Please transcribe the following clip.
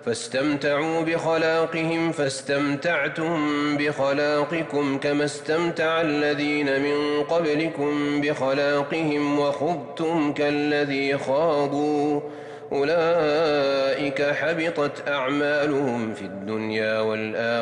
فاستمتعوا بخلاقهم فاستمتعتم بخلاقكم كما استمتع الذين من قبلكم بخلاقهم وخضتم كالذي خاضوا أولئك حبطت أعمالهم في الدنيا والآخرة